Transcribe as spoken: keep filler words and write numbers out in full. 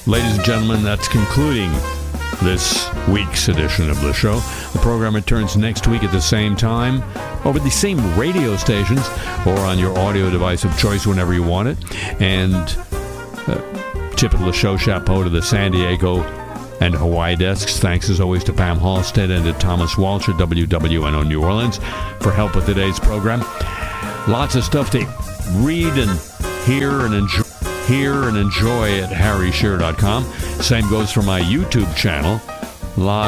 Ladies and gentlemen, that's concluding this week's edition of the show. The program returns next week at the same time, over the same radio stations, or on your audio device of choice whenever you want it. And uh, tip of the show, chapeau to the San Diego and Hawaii desks. Thanks as always to Pam Halstead and to Thomas Walsh at W W N O New Orleans for help with today's program. Lots of stuff to read and hear and enjoy. Hear and enjoy at harry shearer dot com. Same goes for my YouTube channel. Live